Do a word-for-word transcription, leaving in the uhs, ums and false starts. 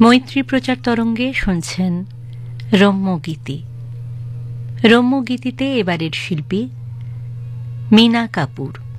মৈত্রী প্রচার তরঙ্গে শুনছেন রম্যগীতি। রম্যগীতিতে এবারের শিল্পী মীনা কাপুর।